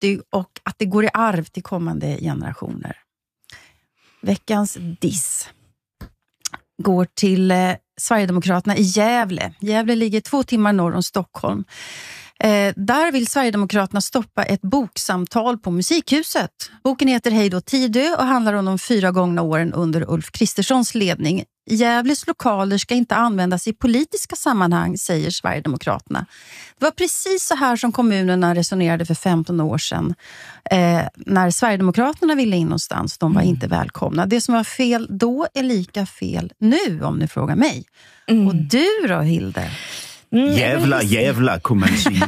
nyttig och att det går i arv till kommande generationer. Veckans diss går till Sverigedemokraterna i Gävle. Gävle ligger 2 timmar norr om Stockholm. Där vill Sverigedemokraterna stoppa ett boksamtal på Musikhuset. Boken heter Hej då Tidö och handlar om de 4 gångna åren under Ulf Kristerssons ledning. Gävles lokaler ska inte användas i politiska sammanhang, säger Sverigedemokraterna. Det var precis så här som kommunerna resonerade för 15 år sedan. När Sverigedemokraterna ville in någonstans, de var inte välkomna. Det som var fel då är lika fel nu, om ni frågar mig. Och du då, Hilde? Jävla, kunne man sige.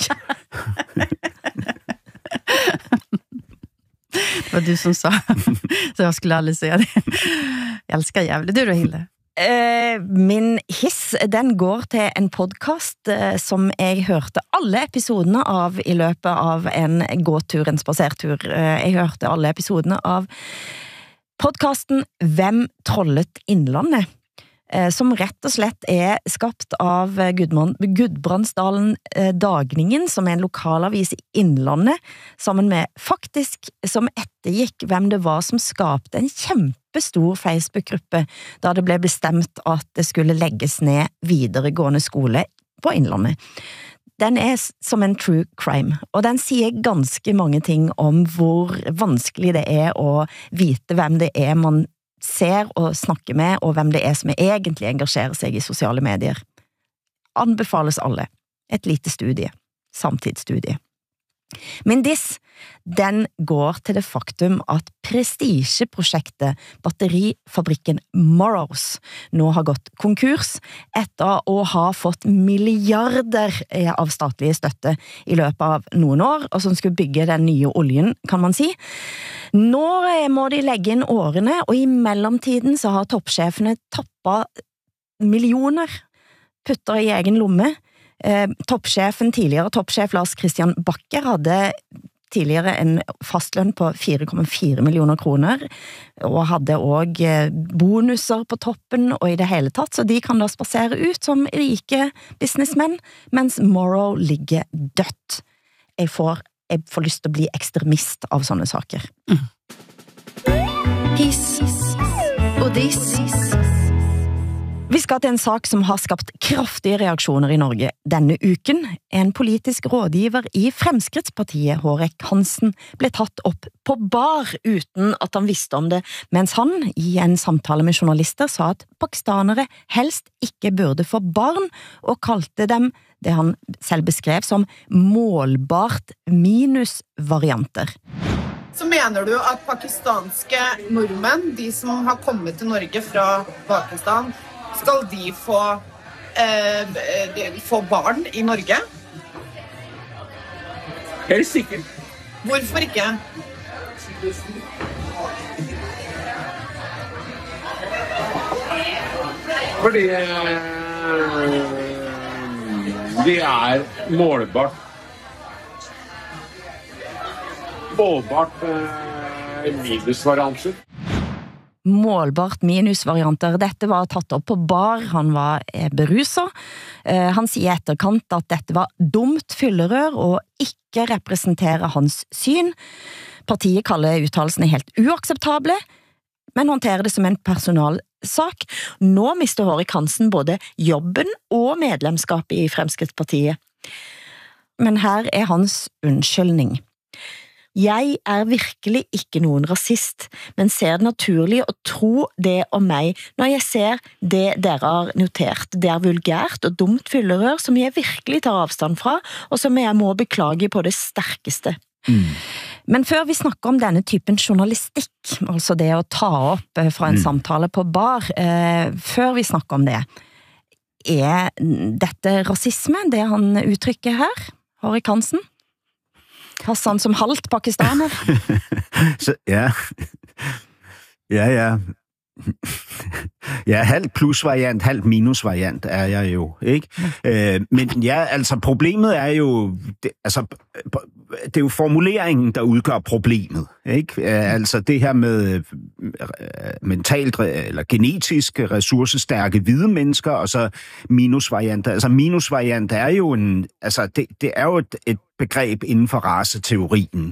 Det var du som sa, så jag skulle aldrig säga det. Jag älskar Gävle. Du då, Hilde? Min hiss, den går til en podcast som jeg hørte alle episodene av i løpet av en gåtur, en spasertur. Jeg hørte alle episodene av podcasten Hvem trollet Innlandet? Som rett og slett er skapt av Gudbrandsdalen Dagningen, som er en lokalavis i Innlandet, sammen med faktisk som ettergikk hvem det var som skapte en kjempestor Facebook-gruppe da det ble bestemt at det skulle legges ned videregående skole på Innlandet. Den er som en true crime, og den sier ganske mange ting om hvor vanskelig det er å vite hvem det er man ser og snakker med, og hvem det er som egentlig engasjerer seg i sosiale medier. Anbefales alle. Et lite studie. Samtidsstudie. Men den går til det faktum at prestigeprosjektet Batterifabrikken Morrows nå har gått konkurs etter å ha fått milliarder av statlige støtte i løpet av noen år, og som skulle bygge den nye oljen, kan man si. Nå må de legge inn årene, og i mellomtiden så har toppsjefene tappet millioner, putter i egen lomme. Tidligere toppsjef Lars Christian Bakker hadde tidligere en fastlønn på 4,4 millioner kroner, og hadde også bonuser på toppen og i det hele tatt, så de kan da spasere ut som rike businessmenn, mens Morrow ligger dødt. Jeg får lyst til å bli ekstremist av sånne saker. Hiss og diss. Vi skal til en sak som har skapt kraftige reaksjoner i Norge denne uken. En politisk rådgiver i Fremskrittspartiet, Hårek Hansen, ble tatt opp på bar uten at han visste om det, mens han i en samtale med journalister sa at pakistanere helst ikke burde få barn, og kalte dem det han selv beskrev som målbart minusvarianter. Så mener du at pakistanske nordmenn, de som har kommet til Norge fra Pakistan, skal de få barn i Norge? Helt sikkert. Hvorfor ikke? Fordi det er målbart minusvarianter. Målbart minusvarianter. Dette var tatt opp på bar, han var beruset. Han sier etterkant at dette var dumt fyllerør og ikke representerer hans syn. Partiet kaller uttalelsene helt uakseptable, men håndterer det som en personalsak. Nå mister Hårek Hansen både jobben og medlemskapet i Fremskrittspartiet. Men her er hans unnskyldning. Jeg er virkelig ikke noen rasist, men ser det naturlig å tro det om meg når jeg ser det dere har notert. Det er vulgært og dumt fyllerør som jeg virkelig tar avstand fra, og som jeg må beklage på det sterkeste. Men før vi snakker om denne typen journalistikk, altså det å ta opp fra en samtale på bar, før vi snakker om det, er dette rasisme, det han uttrykker her, Hårek Hansen? Hassan som halvt pakistaner. Så, ja. Ja, halv plusvariant, halv minusvariant er jeg jo, ikke? Men ja, altså problemet er jo, det er jo formuleringen, der udgør problemet, ikke? Altså det her med mentalt eller genetisk ressourcestærke hvide mennesker, og så minusvarianter. Altså minusvariant er jo det er jo et begreb inden for raceteorien,